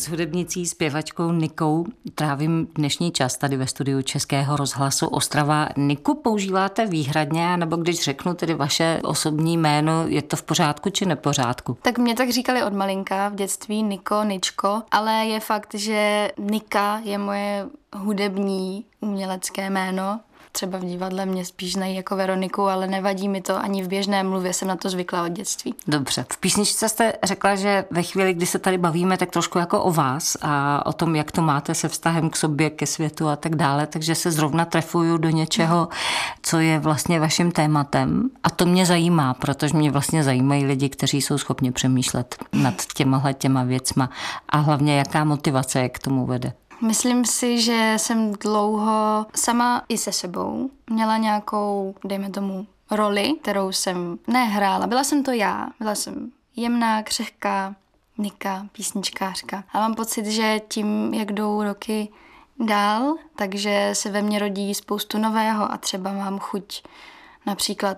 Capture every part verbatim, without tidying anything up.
s hudebnicí, zpěvačkou Nikou trávím dnešní čas tady ve studiu Českého rozhlasu Ostrava. Niku používáte výhradně, nebo když řeknu tedy vaše osobní jméno, je to v pořádku či nepořádku? Tak mě tak říkali od malinka v dětství Niko, Ničko, ale je fakt, že Nika je moje hudební umělecké jméno. Třeba v divadle mě spíš znají jako Veroniku, ale nevadí mi to, ani v běžné mluvě jsem na to zvykla od dětství. Dobře. V písničce jste řekla, že ve chvíli, kdy se tady bavíme, tak trošku jako o vás a o tom, jak to máte se vztahem k sobě, ke světu a tak dále, takže se zrovna trefuju do něčeho, co je vlastně vaším tématem. A to mě zajímá, protože mě vlastně zajímají lidi, kteří jsou schopni přemýšlet nad těmahle těma věcma a hlavně jaká motivace je k tomu vede. Myslím si, že jsem dlouho sama i se sebou měla nějakou, dejme tomu, roli, kterou jsem nehrála. Byla jsem to já, byla jsem jemná, křehká, Nika, písničkářka. A mám pocit, že tím, jak jdou roky dál, takže se ve mně rodí spoustu nového a třeba mám chuť například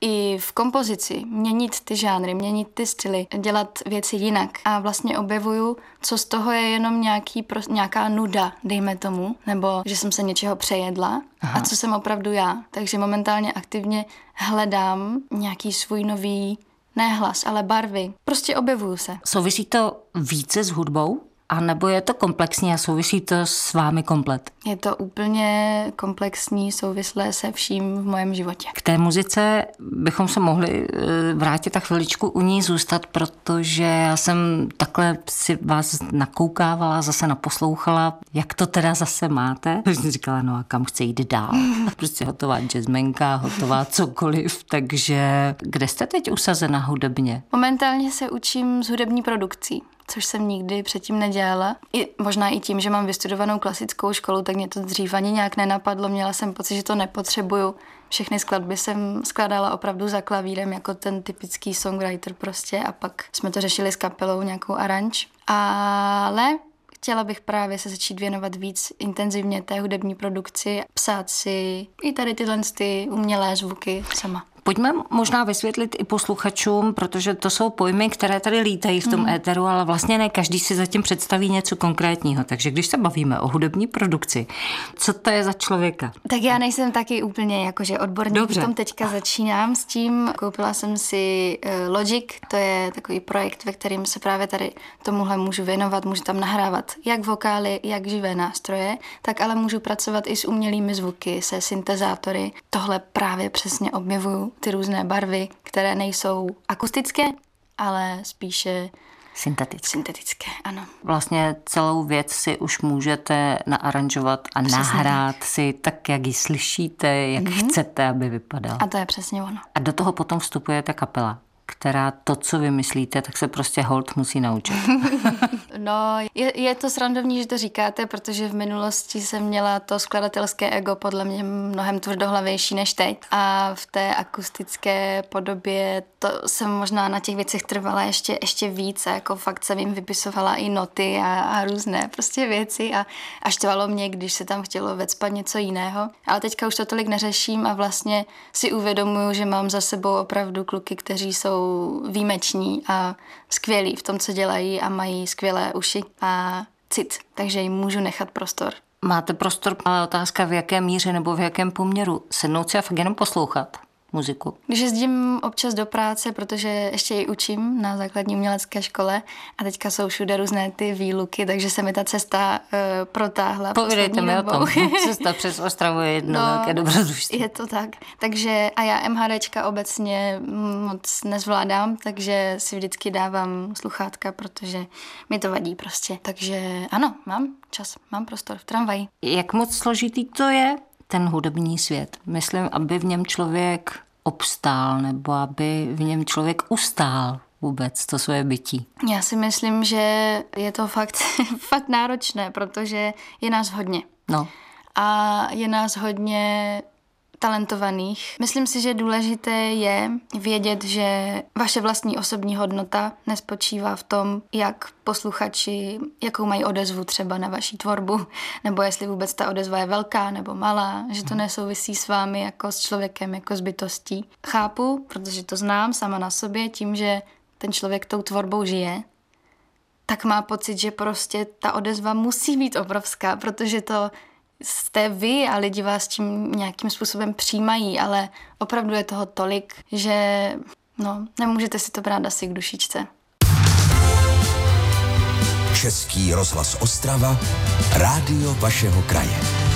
i v kompozici měnit ty žánry, měnit ty styly, dělat věci jinak. A vlastně objevuju, co z toho je jenom nějaký, pro, nějaká nuda, dejme tomu, nebo že jsem se něčeho přejedla. Aha. A co jsem opravdu já. Takže momentálně aktivně hledám nějaký svůj nový, ne hlas, ale barvy. Prostě objevuju se. Souvisí to více s hudbou? A nebo je to komplexní a souvisí to s vámi komplet? Je to úplně komplexní, souvislé se vším v mém životě. K té muzice bychom se mohli vrátit a chviličku u ní zůstat, protože já jsem takhle si vás nakoukávala, zase naposlouchala, jak to teda zase máte. Jsem říkala, no a kam chce jít dál? Prostě hotová jazzmenka, hotová cokoliv, takže kde jste teď usazena hudebně? Momentálně se učím s hudební produkcí, což jsem nikdy předtím nedělala. I, možná i tím, že mám vystudovanou klasickou školu, tak mě to dřív ani nějak nenapadlo. Měla jsem pocit, že to nepotřebuju. Všechny skladby jsem skládala opravdu za klavírem, jako ten typický songwriter prostě a pak jsme to řešili s kapelou, nějakou aranž. Ale chtěla bych právě se začít věnovat víc intenzivně té hudební produkci, psát si i tady tyhle ty umělé zvuky sama. Pojďme možná vysvětlit i posluchačům, protože to jsou pojmy, které tady lítají v tom mm. éteru, ale vlastně ne každý si zatím představí něco konkrétního. Takže když se bavíme o hudební produkci, co to je za člověka? Tak já nejsem taky úplně jakože odborník, Dobře. v tom teďka začínám s tím. Koupila jsem si Logic, to je takový projekt, ve kterým se právě tady tomuhle můžu věnovat, můžu tam nahrávat jak vokály, jak živé nástroje, tak ale můžu pracovat i s umělými zvuky, se syntezátory. Tohle právě přesně objevuju. Ty různé barvy, které nejsou akustické, ale spíše syntetické. Syntetické, ano. Vlastně celou věc si už můžete naaranžovat a přesně nahrát tak. si tak, jak ji slyšíte, jak mm-hmm. chcete, aby vypadala. A to je přesně ono. A do toho potom vstupuje ta kapela, která to, co vymyslíte, tak se prostě hold musí naučit. No, je, je to srandovní, že to říkáte, protože v minulosti jsem měla to skladatelské ego podle mě mnohem tvrdohlavější než teď. A v té akustické podobě to jsem možná na těch věcech trvala ještě, ještě víc a jako fakt jsem jim vypisovala i noty a, a různé prostě věci a, a štvalo mě, když se tam chtělo vecpat něco jiného. Ale teďka už to tolik neřeším a vlastně si uvědomuju, že mám za sebou opravdu kluky, kteří jsou výjimeční a skvělí v tom, co dělají a mají skvělé uši a cit, takže jim můžu nechat prostor. Máte prostor, ale otázka v jaké míře nebo v jakém poměru? Sednout si a fakt jenom poslouchat muziku? Když jezdím občas do práce, protože ještě ji učím na základní umělecké škole a teďka jsou všude různé ty výluky, takže se mi ta cesta uh, protáhla. Povídejte mi o tom. Cesta přes Ostravu je jedno no, velké dobrodružství. Je to tak. Takže a já MHDčka obecně moc nezvládám, takže si vždycky dávám sluchátka, protože mi to vadí prostě. Takže ano, mám čas, mám prostor v tramvaji. Jak moc složitý to je? Ten hudební svět. Myslím, aby v něm člověk obstál nebo aby v něm člověk ustál vůbec to svoje bytí. Já si myslím, že je to fakt, fakt náročné, protože je nás hodně. No. A je nás hodně talentovaných. Myslím si, že důležité je vědět, že vaše vlastní osobní hodnota nespočívá v tom, jak posluchači, jakou mají odezvu třeba na vaší tvorbu, nebo jestli vůbec ta odezva je velká nebo malá, že to nesouvisí s vámi jako s člověkem, jako s bytostí. Chápu, protože to znám sama na sobě, tím, že ten člověk tou tvorbou žije, tak má pocit, že prostě ta odezva musí být obrovská, protože to jste vy a lidi vás tím nějakým způsobem přijímají, ale opravdu je toho tolik, že no, nemůžete si to brát asi k dušičce. Český rozhlas Ostrava, rádio vašeho kraje.